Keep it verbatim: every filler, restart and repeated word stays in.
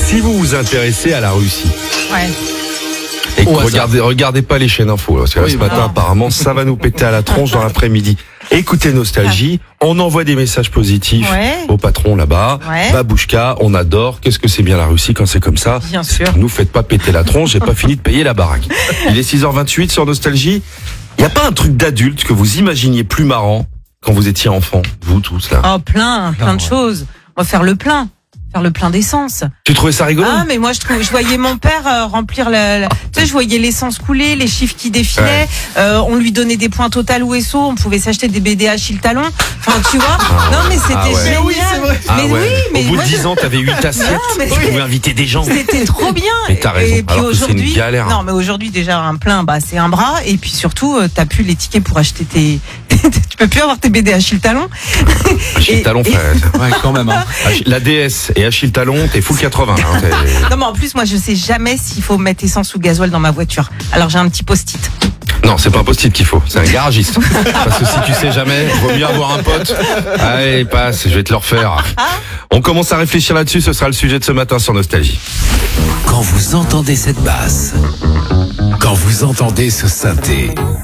Si vous vous intéressez à la Russie, Ouais. et que Oh, regardez, regardez pas les chaînes info, parce que là, Oui, ce bah matin, non. apparemment, ça va nous péter à la tronche dans l'après-midi. Écoutez Nostalgie, on envoie des messages positifs Ouais. au patron là-bas. Ouais. Babouchka, on adore. Qu'est-ce que c'est bien la Russie quand c'est comme ça? Bien sûr. Nous faites pas péter la tronche, j'ai pas fini de payer la baraque. Il est six heures vingt-huit sur Nostalgie. Il y a pas un truc d'adulte que vous imaginiez plus marrant quand vous étiez enfant, vous tous là? Oh, plein, plein de choses. On va faire le plein. Faire le plein d'essence. Tu trouvais ça rigolo? Ah, mais moi, je trouve, je voyais mon père euh, remplir la, la- tu sais, je voyais l'essence couler, les chiffres qui défilaient, Ouais. euh, on lui donnait des points Total ou Esso, on pouvait s'acheter des B D Achille Talon. Enfin, tu vois. Non, mais c'était Ah ouais. génial. Mais oui, c'est vrai. Ah Mais ouais. oui, mais Au bout de moi, dix ans, t'avais huit assiettes. Non, mais tu oui. pouvais inviter des gens. c'était trop bien. Mais t'as raison. Et puis Alors que c'est une aujourd'hui, galère. non, mais aujourd'hui, déjà, un plein, bah, c'est un bras. Et puis surtout, euh, t'as plus les tickets pour acheter tes, tu peux plus avoir tes B D Achille Talon. Achille Et- Talon, et- frère. Ouais, quand même. Hein. Ach- La D S et Achille Talon, t'es full quatre-vingts. Hein, t'es- Non, mais en plus, moi, je sais jamais s'il faut mettre essence ou gasoil dans ma voiture. Alors, j'ai un petit post-it. Non, c'est pas un post-it qu'il faut, c'est un garagiste. Parce que si tu sais jamais, vaut mieux avoir un pote. Allez, passe, je vais te le refaire. On commence à réfléchir là-dessus, ce sera le sujet de ce matin sur Nostalgie. Quand vous entendez cette basse, quand vous entendez ce synthé,